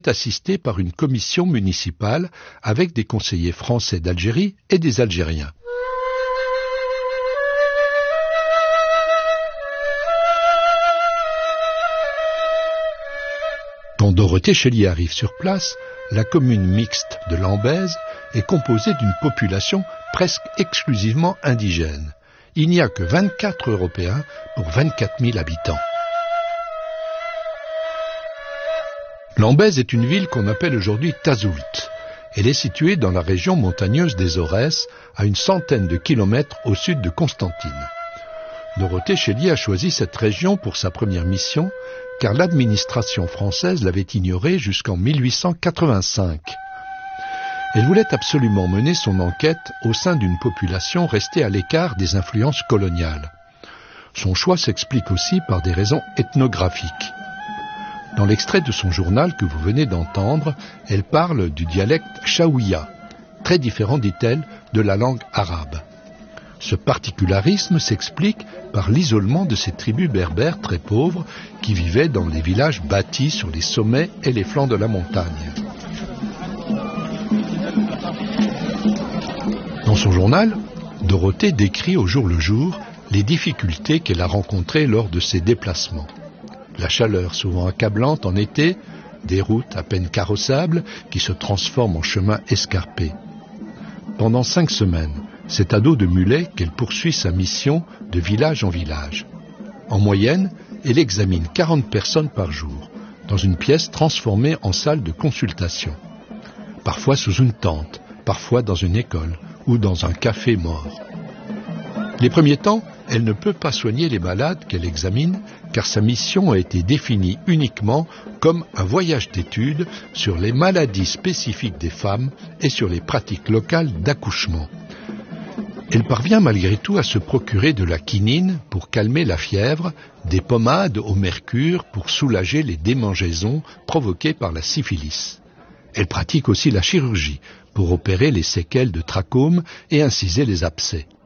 assistée par une commission municipale avec des conseillers français d'Algérie et des Algériens. Quand Dorothée Chélier arrive sur place, la commune mixte de Lambèse est composée d'une population presque exclusivement indigène. Il n'y a que 24 Européens pour 24 000 habitants. Lambèse est une ville qu'on appelle aujourd'hui Tazoult. Elle est située dans la région montagneuse des Aurès, à une centaine de kilomètres au sud de Constantine. Dorothée Chélier a choisi cette région pour sa première mission, car l'administration française l'avait ignorée jusqu'en 1885. Elle voulait absolument mener son enquête au sein d'une population restée à l'écart des influences coloniales. Son choix s'explique aussi par des raisons ethnographiques. Dans l'extrait de son journal que vous venez d'entendre, elle parle du dialecte chaouia, très différent, dit-elle, de la langue arabe. Ce particularisme s'explique par l'isolement de ces tribus berbères très pauvres qui vivaient dans des villages bâtis sur les sommets et les flancs de la montagne. Dans son journal, Dorothée décrit au jour le jour les difficultés qu'elle a rencontrées lors de ses déplacements. La chaleur souvent accablante en été, des routes à peine carrossables qui se transforment en chemins escarpés. Pendant 5 semaines, c'est à dos de mulet qu'elle poursuit sa mission de village en village. En moyenne, elle examine 40 personnes par jour, dans une pièce transformée en salle de consultation. Parfois sous une tente, parfois dans une école ou dans un café mort. Les premiers temps, elle ne peut pas soigner les malades qu'elle examine, car sa mission a été définie uniquement comme un voyage d'études sur les maladies spécifiques des femmes et sur les pratiques locales d'accouchement. Elle parvient malgré tout à se procurer de la quinine pour calmer la fièvre, des pommades au mercure pour soulager les démangeaisons provoquées par la syphilis. Elle pratique aussi la chirurgie pour opérer les séquelles de trachome et inciser les abcès.